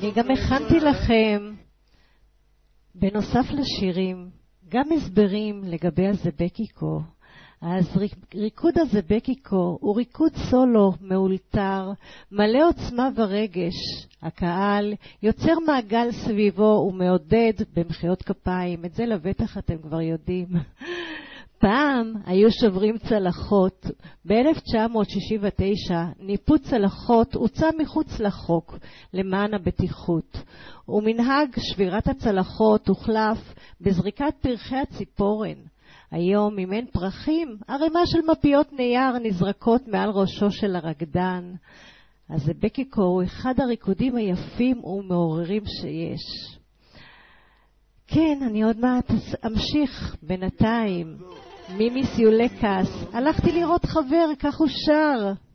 אני גם הכנתי לכם, בנוסף לשירים, גם הסברים לגבי הזבקיקו. אז ריקוד הזבקיקו הוא ריקוד סולו מאולתר, מלא עוצמה ורגש. הקהל יוצר מעגל סביבו ומעודד במחיאות כפיים. את זה לבטח אתם כבר יודעים. פעם היו שוברים צלחות. ב-1969 ניפוץ צלחות הוצא מחוץ לחוק למען הבטיחות. ומנהג שבירת הצלחות הוחלף בזריקת פרחי הציפורן. היום, אם אין פרחים, ערימה של מפיות נייר נזרקות מעל ראשו של הרקדן. הזבקיקו הוא אחד הריקודים היפים ומעוררים שיש. כן, אני עוד מעט אמשיך בינתיים. מימיס יולקס, הלכתי לראות חבר, כך הוא שר.